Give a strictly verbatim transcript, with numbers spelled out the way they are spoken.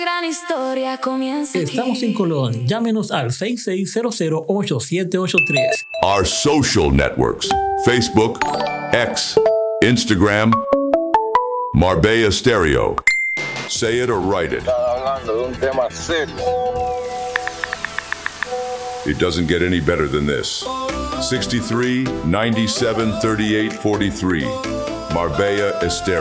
Gran historia comienza aquí. Estamos en Colón. Llámenos al seis seis cero cero, ocho siete ocho tres. Our social networks: Facebook, X, Instagram, Marbella Stereo. Say it or write it. Están hablando de un tema serio. It doesn't get any better than this. sixty-three, ninety-seven, thirty-eight, forty-three. Marbella Stereo.